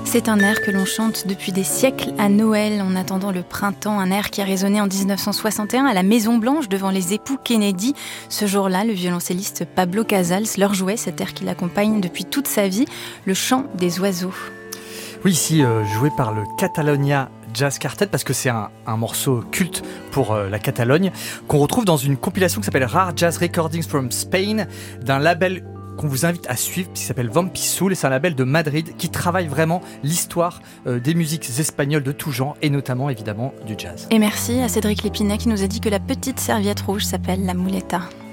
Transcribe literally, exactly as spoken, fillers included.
C'est un air que l'on chante depuis des siècles à Noël, en attendant le printemps, un air qui a résonné en dix-neuf cent soixante et un à la Maison-Blanche devant les époux Kennedy. Ce jour-là, le violoncelliste Pablo Casals leur jouait cet air qui l'accompagne depuis toute sa vie, le chant des oiseaux. Oui, ici euh, joué par le Catalonia Jazz Quartet, parce que c'est un, un morceau culte pour euh, la Catalogne, qu'on retrouve dans une compilation qui s'appelle Rare Jazz Recordings from Spain, d'un label qu'on vous invite à suivre, qui s'appelle Vampisoul, et c'est un label de Madrid qui travaille vraiment l'histoire euh, des musiques espagnoles de tout genre, et notamment évidemment du jazz. Et merci à Cédric Lépinet qui nous a dit que la petite serviette rouge s'appelle la muleta.